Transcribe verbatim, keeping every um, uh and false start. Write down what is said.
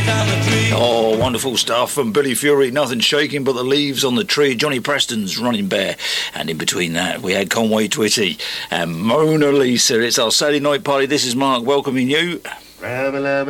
Oh, wonderful stuff from Billy Fury. Nothing shaking but the leaves on the tree. Johnny Preston's Running Bear. And in between that, we had Conway Twitty and Mona Lisa. It's our Saturday night party. This is Mark welcoming you.